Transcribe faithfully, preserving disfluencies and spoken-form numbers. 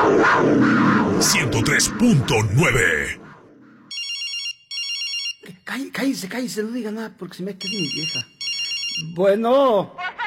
ciento tres punto nueve. Cállese, cállese, no diga nada porque se me queda mi vieja. Bueno.